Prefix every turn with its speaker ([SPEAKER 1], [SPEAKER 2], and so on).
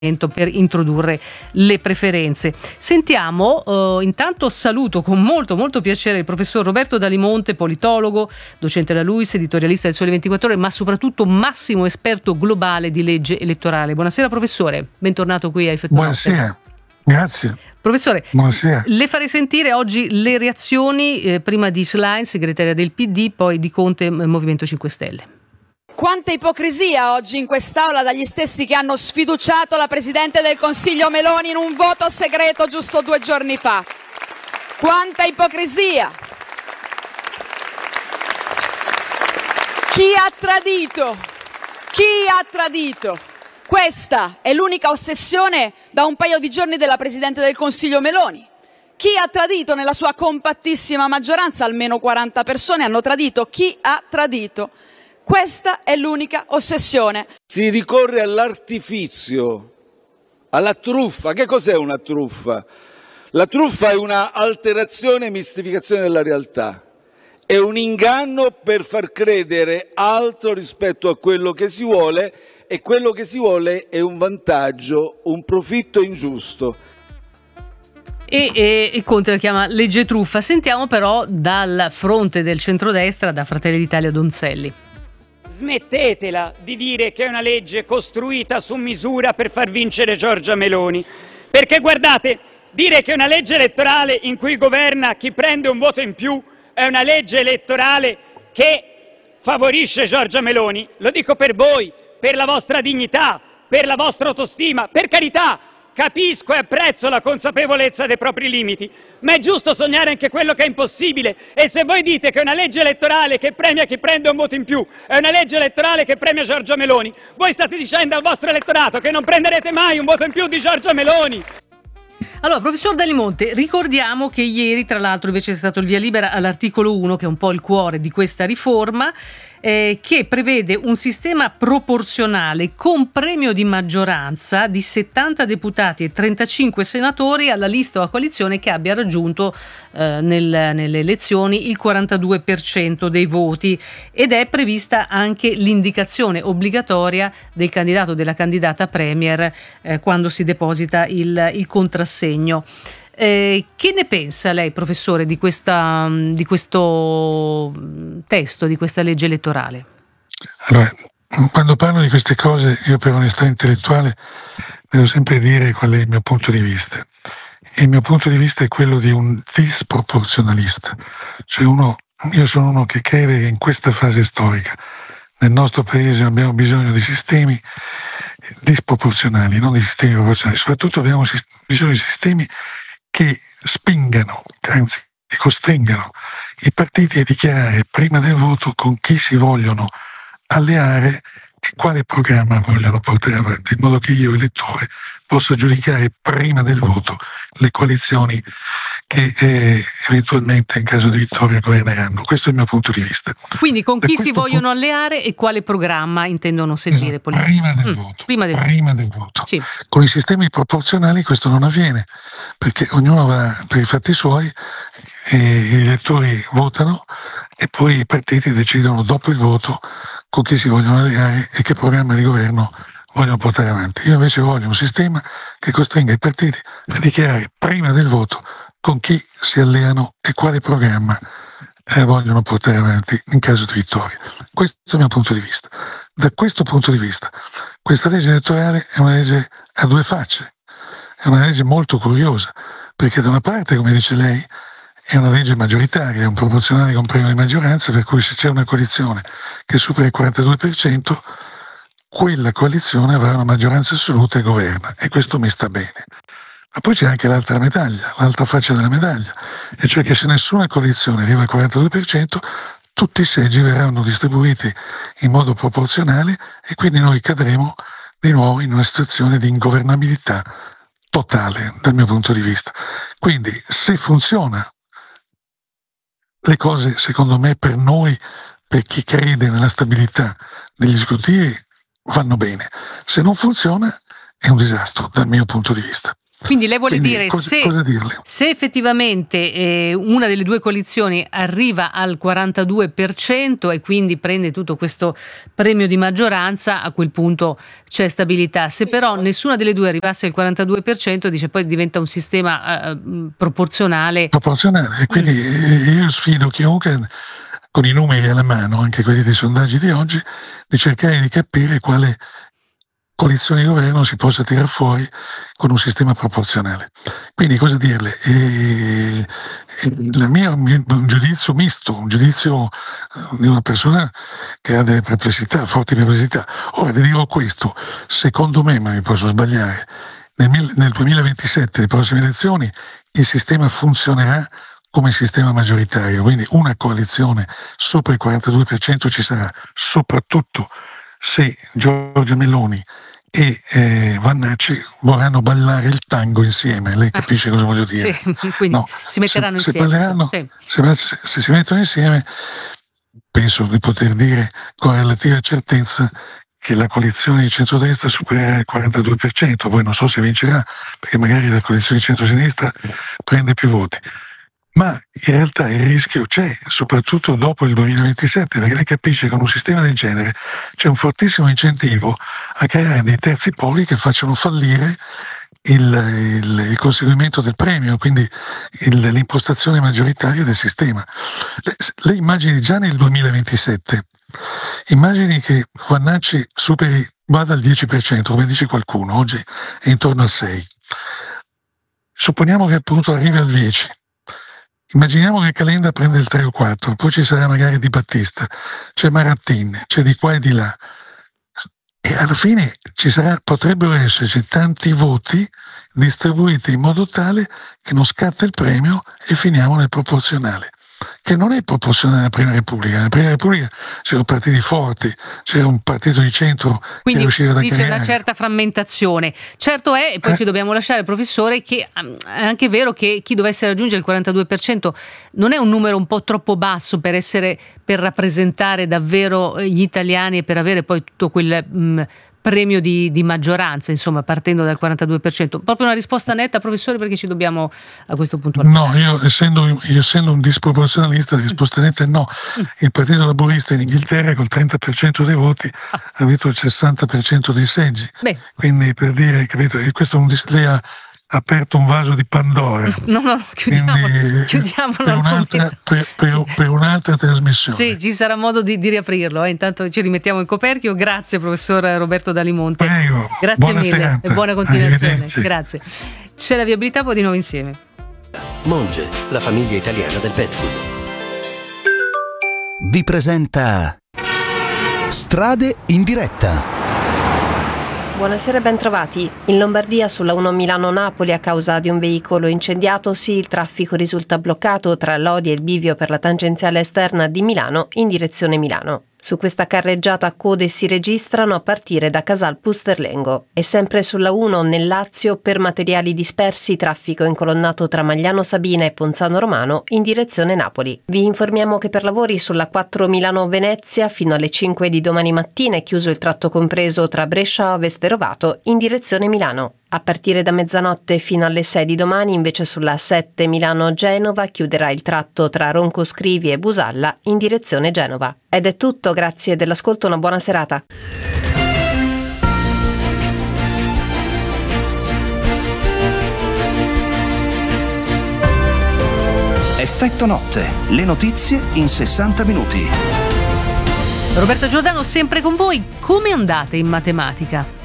[SPEAKER 1] per introdurre le preferenze. Sentiamo, intanto saluto con molto piacere il professor Roberto Dalimonte, politologo, docente alla LUISS, editorialista del Sole 24 Ore, ma soprattutto massimo esperto globale di legge elettorale. Buonasera professore, bentornato qui ai Fettonotte.
[SPEAKER 2] Buonasera, grazie.
[SPEAKER 1] Professore,
[SPEAKER 2] buonasera.
[SPEAKER 1] Le farei sentire oggi le reazioni prima di Schlein, segretaria del PD, poi di Conte, Movimento 5 Stelle.
[SPEAKER 3] Quanta ipocrisia oggi in quest'Aula dagli stessi che hanno sfiduciato la Presidente del Consiglio Meloni in un voto segreto giusto 2 giorni fa. Quanta ipocrisia! Chi ha tradito? Chi ha tradito? Questa è l'unica ossessione da un paio di giorni della Presidente del Consiglio Meloni. Chi ha tradito nella sua compattissima maggioranza? Almeno 40 persone hanno tradito. Chi ha tradito? Questa è l'unica ossessione.
[SPEAKER 4] Si ricorre all'artifizio, alla truffa. Che cos'è una truffa? La truffa è una alterazione e mistificazione della realtà. È un inganno per far credere altro rispetto a quello che si vuole, e quello che si vuole è un vantaggio, un profitto ingiusto.
[SPEAKER 1] E Conte la chiama legge truffa. Sentiamo però dal fronte del centrodestra, da Fratelli d'Italia, Donzelli.
[SPEAKER 5] Smettetela di dire che è una legge costruita su misura per far vincere Giorgia Meloni, perché guardate, dire che è una legge elettorale in cui governa chi prende un voto in più è una legge elettorale che favorisce Giorgia Meloni, lo dico per voi, per la vostra dignità, per la vostra autostima, per carità. Capisco e apprezzo la consapevolezza dei propri limiti, ma è giusto sognare anche quello che è impossibile. E se voi dite che è una legge elettorale che premia chi prende un voto in più è una legge elettorale che premia Giorgia Meloni, voi state dicendo al vostro elettorato che non prenderete mai un voto in più di Giorgia Meloni.
[SPEAKER 1] Allora, professor Dalimonte, ricordiamo che ieri, tra l'altro, invece è stato il via libera all'articolo 1, che è un po' il cuore di questa riforma, che prevede un sistema proporzionale con premio di maggioranza di 70 deputati e 35 senatori alla lista o a coalizione che abbia raggiunto nelle elezioni il 42% dei voti, ed è prevista anche l'indicazione obbligatoria del candidato o della candidata premier quando si deposita il contrassegno. Che ne pensa lei, professore, di questo testo, di questa legge elettorale?
[SPEAKER 2] Allora, quando parlo di queste cose, io per onestà intellettuale devo sempre dire qual è il mio punto di vista. Il mio punto di vista è quello di un disproporzionalista, cioè io sono uno che crede che in questa fase storica nel nostro paese abbiamo bisogno di sistemi disproporzionali, non di sistemi proporzionali, soprattutto abbiamo bisogno di sistemi che spingano, anzi costringano i partiti a dichiarare prima del voto con chi si vogliono alleare e quale programma vogliono portare avanti, in modo che io, elettore, possa giudicare prima del voto le coalizioni che eventualmente in caso di vittoria governeranno. Questo è il mio punto di vista.
[SPEAKER 1] Quindi con chi si vogliono alleare e quale programma intendono seguire?
[SPEAKER 2] Prima del voto. Prima del voto.
[SPEAKER 1] Sì.
[SPEAKER 2] Con i sistemi proporzionali questo non avviene, perché ognuno va per i fatti suoi, e gli elettori votano e poi i partiti decidono dopo il voto con chi si vogliono alleare e che programma di governo vogliono portare avanti. Io invece voglio un sistema che costringa i partiti a dichiarare prima del voto con chi si alleano e quale programma vogliono portare avanti in caso di vittoria. Questo è il mio punto di vista. Da questo punto di vista, questa legge elettorale è una legge a due facce, è una legge molto curiosa, perché da una parte, come dice lei, è una legge maggioritaria, è un proporzionale con premio di maggioranza, per cui se c'è una coalizione che supera il 42%, quella coalizione avrà una maggioranza assoluta e governa, e questo mi sta bene. Ma poi c'è anche l'altra medaglia, l'altra faccia della medaglia, e cioè che se nessuna coalizione arriva al 42%, tutti i seggi verranno distribuiti in modo proporzionale e quindi noi cadremo di nuovo in una situazione di ingovernabilità totale dal mio punto di vista. Quindi se funziona, le cose secondo me per noi, per chi crede nella stabilità degli esecutivi, vanno bene. Se non funziona è un disastro dal mio punto di vista.
[SPEAKER 1] Quindi lei vuole dire
[SPEAKER 2] cosa dirle?
[SPEAKER 1] Se effettivamente una delle due coalizioni arriva al 42% e quindi prende tutto questo premio di maggioranza, a quel punto c'è stabilità. Se però nessuna delle due arrivasse al 42%, dice, poi diventa un sistema proporzionale.
[SPEAKER 2] E quindi io sfido chiunque, con i numeri alla mano, anche quelli dei sondaggi di oggi, di cercare di capire quale coalizione di governo si possa tirare fuori con un sistema proporzionale. Quindi cosa dirle? Il mio un giudizio misto, un giudizio di una persona che ha delle perplessità, forti perplessità. Ora le dirò questo, secondo me, ma mi posso sbagliare, nel 2027, le prossime elezioni, il sistema funzionerà come sistema maggioritario, quindi una coalizione sopra il 42% ci sarà, soprattutto se Giorgia Meloni e Vannacci vorranno ballare il tango insieme. Lei capisce cosa voglio dire?
[SPEAKER 1] Sì, quindi no, si metteranno insieme.
[SPEAKER 2] Se si mettono insieme, penso di poter dire con relativa certezza che la coalizione di centrodestra supererà il 42%, poi non so se vincerà, perché magari la coalizione di centrosinistra prende più voti. Ma in realtà il rischio c'è, soprattutto dopo il 2027, perché lei capisce che con un sistema del genere c'è un fortissimo incentivo a creare dei terzi poli che facciano fallire il conseguimento del premio, quindi l'impostazione maggioritaria del sistema. Lei immagini già nel 2027, immagini che Vannacci vada al 10%, come dice qualcuno, oggi è intorno al 6%. Supponiamo che appunto arrivi al 10%. Immaginiamo che Calenda prende il 3 o 4, poi ci sarà magari Di Battista, c'è Marattin, c'è di qua e di là. E alla fine potrebbero esserci tanti voti distribuiti in modo tale che non scatta il premio e finiamo nel proporzionale, che non è proporzionale alla Prima Repubblica. Nella Prima Repubblica c'erano partiti forti, c'era un partito di centro che riusciva da creare.
[SPEAKER 1] Una certa frammentazione. Certo è, e poi ci dobbiamo lasciare, professore, che è anche vero che chi dovesse raggiungere il 42% non è un numero un po' troppo basso per rappresentare davvero gli italiani e per avere poi tutto quel premio di maggioranza, insomma, partendo dal 42%. Proprio una risposta netta, professore, perché ci dobbiamo a questo punto
[SPEAKER 2] lasciare. No, io essendo un disproporzionalista, la risposta netta è no. Il Partito Laburista in Inghilterra col 30% dei voti ha avuto il 60% dei seggi. Quindi, per dire, capito, questo lei ha aperto un vaso di Pandora.
[SPEAKER 1] No, chiudiamolo
[SPEAKER 2] per un'altra trasmissione.
[SPEAKER 1] Sì, ci sarà modo di riaprirlo. Intanto ci rimettiamo in coperchio. Grazie, professor Roberto Dalimonte.
[SPEAKER 2] Prego.
[SPEAKER 1] Grazie
[SPEAKER 2] buona
[SPEAKER 1] mille
[SPEAKER 2] serata.
[SPEAKER 1] E buona continuazione. Grazie. C'è la viabilità, poi di nuovo insieme.
[SPEAKER 6] Monge, la famiglia italiana del pet food, vi presenta Strade in diretta.
[SPEAKER 7] Buonasera e ben trovati. In Lombardia sulla 1 Milano-Napoli a causa di un veicolo incendiatosi il traffico risulta bloccato tra Lodi e il bivio per la tangenziale esterna di Milano in direzione Milano. Su questa carreggiata code si registrano a partire da Casal Pusterlengo. E sempre sulla 1 nel Lazio per materiali dispersi traffico incolonnato tra Magliano Sabina e Ponzano Romano in direzione Napoli. Vi informiamo che per lavori sulla 4 Milano-Venezia fino alle 5 di domani mattina è chiuso il tratto compreso tra Brescia Ovest e Rovato in direzione Milano. A partire da mezzanotte fino alle 6 di domani invece sulla 7 Milano-Genova chiuderà il tratto tra Ronco Scrivi e Busalla in direzione Genova. Ed è tutto, grazie dell'ascolto, una buona serata.
[SPEAKER 6] Effetto notte, le notizie in 60 minuti.
[SPEAKER 1] Roberto Giordano sempre con voi. Come andate in matematica?